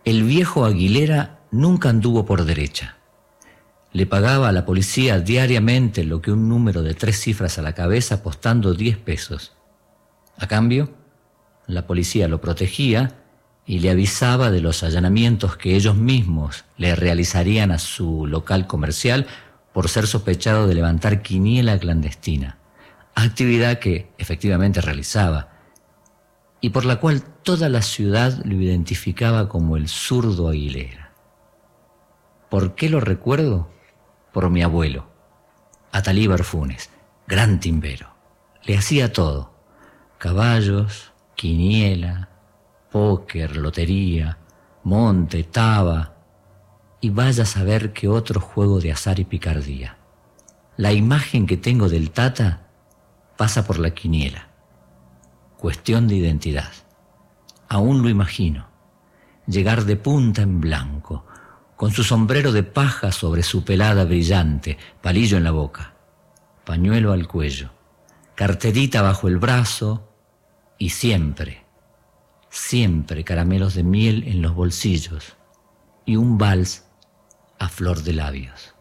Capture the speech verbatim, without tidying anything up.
El viejo Aguilera nunca anduvo por derecha. Le pagaba a la policía diariamente lo que un número de tres cifras a la cabeza, apostando diez pesos. A cambio, la policía lo protegía y le avisaba de los allanamientos que ellos mismos le realizarían a su local comercial por ser sospechado de levantar quiniela clandestina, actividad que efectivamente realizaba y por la cual toda la ciudad lo identificaba como el zurdo Aguilera. ¿Por qué lo recuerdo? Por mi abuelo, Atalíbar Funes, gran timbero. Le hacía todo: caballos, quiniela, póker, lotería, monte, taba, y vaya a saber qué otro juego de azar y picardía. La imagen que tengo del Tata pasa por la quiniela. Cuestión de identidad. Aún lo imagino. Llegar de punta en blanco, con su sombrero de paja sobre su pelada brillante, palillo en la boca, pañuelo al cuello, carterita bajo el brazo y siempre, siempre caramelos de miel en los bolsillos y un vals a flor de labios.